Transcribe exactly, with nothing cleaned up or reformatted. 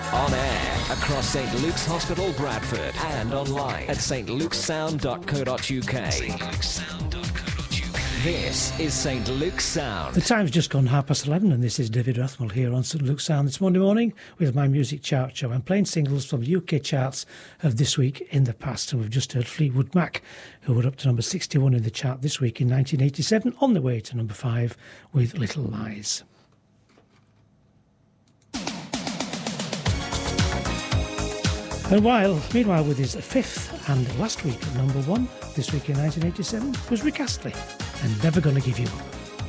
On air across St Luke's Hospital, Bradford, and online at s t luke's sound dot co dot u k. St Luke's Sound dot co dot u k. This is St Luke's Sound. The time's just gone half past eleven, and this is David Rathwell here on St Luke's Sound this Monday morning with my music chart show. I'm playing singles from U K charts of this week in the past, and we've just heard Fleetwood Mac, who were up to number sixty-one in the chart this week in nineteen eighty-seven, on the way to number five with Little Lies. And while, meanwhile, with his fifth and last week at number one, this week in nineteen eighty-seven, was Rick Astley, and Never Gonna Give You Up.